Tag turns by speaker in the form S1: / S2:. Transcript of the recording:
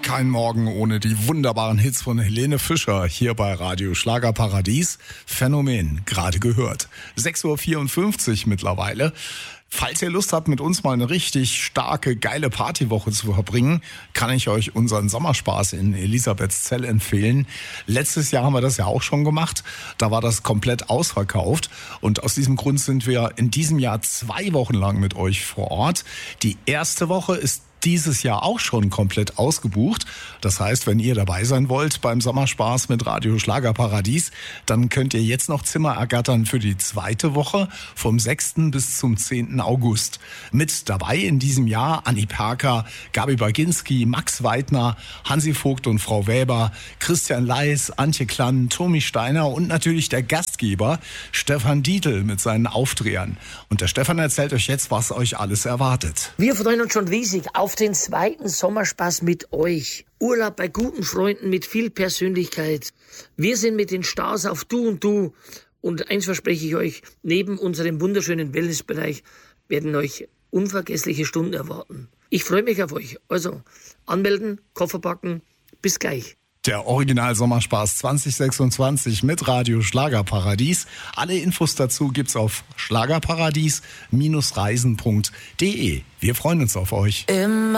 S1: Kein Morgen ohne die wunderbaren Hits von Helene Fischer hier bei Radio Schlagerparadies. Phänomen, gerade gehört. 6.54 Uhr mittlerweile. Falls ihr Lust habt, mit uns mal eine richtig starke, geile Partywoche zu verbringen, kann ich euch unseren Sommerspaß in Elisabethzell empfehlen. Letztes Jahr haben wir das ja auch schon gemacht. Da war das komplett ausverkauft. Und aus diesem Grund sind wir in diesem Jahr 2 Wochen lang mit euch vor Ort. Die erste Woche ist dieses Jahr auch schon komplett ausgebucht. Das heißt, wenn ihr dabei sein wollt beim Sommerspaß mit Radio Schlagerparadies, dann könnt ihr jetzt noch Zimmer ergattern für die zweite Woche vom 6. bis zum 10. August. Mit dabei in diesem Jahr Anni Perker, Gabi Baginski, Max Weidner, Hansi Vogt und Frau Weber, Christian Leis, Antje Klann, Tommy Steiner und natürlich der Gastgeber Stefan Dietl mit seinen Aufdrehern. Und der Stefan erzählt euch jetzt, was euch alles erwartet.
S2: Wir freuen uns schon riesig auf den zweiten Sommerspaß mit euch. Urlaub bei guten Freunden mit viel Persönlichkeit. Wir sind mit den Stars auf Du und Du. Und eins verspreche ich euch, neben unserem wunderschönen Wellnessbereich werden euch unvergessliche Stunden erwarten. Ich freue mich auf euch. Also anmelden, Koffer packen. Bis gleich.
S1: Der Original-Sommerspaß 2026 mit Radio Schlagerparadies. Alle Infos dazu gibt's auf schlagerparadies-reisen.de. Wir freuen uns auf euch.